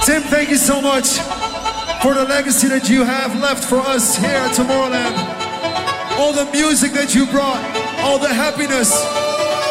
Tim, thank you so much for the legacy that you have left for us here at Tomorrowland. All the music that you brought, all the happiness,